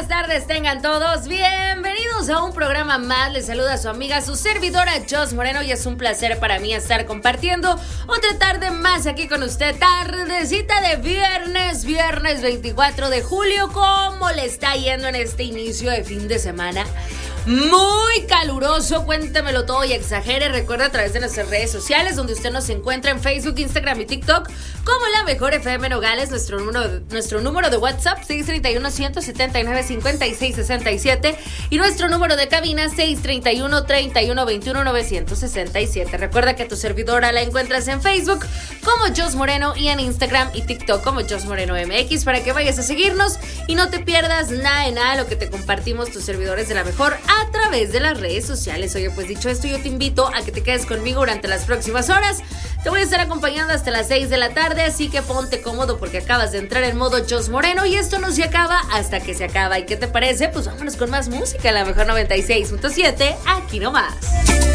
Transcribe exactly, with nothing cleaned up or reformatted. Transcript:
buenas tardes tengan todos. Bienvenidos a un programa más. Les saluda su amiga, su servidora Jos Moreno, y es un placer para mí estar compartiendo otra tarde más aquí con usted. Tardecita de viernes, viernes veinticuatro de julio. ¿Cómo le está yendo en este inicio de fin de semana? Muy caluroso, cuéntemelo todo y exagere. Recuerda a través de nuestras redes sociales, donde usted nos encuentra en Facebook, Instagram y TikTok como La Mejor F M Nogales. Nuestro número, nuestro número de WhatsApp seis tres uno, uno siete nueve, cinco seis seis siete y nuestro número de cabina seis tres uno, tres uno dos uno, nueve seis siete. Recuerda que tu servidora la encuentras en Facebook como Jos Moreno y en Instagram y TikTok como Jos Moreno M X, para que vayas a seguirnos y no te pierdas nada de nada de lo que te compartimos tus servidores de La Mejor a través de las redes sociales. Oye, pues dicho esto, yo te invito a que te quedes conmigo durante las próximas horas. Te voy a estar acompañando hasta las seis de la tarde, así que ponte cómodo porque acabas de entrar en modo Jos Moreno y esto no se acaba hasta que se acaba. ¿Y qué te parece? Pues vámonos con más música, La Mejor noventa y seis punto siete, aquí nomás.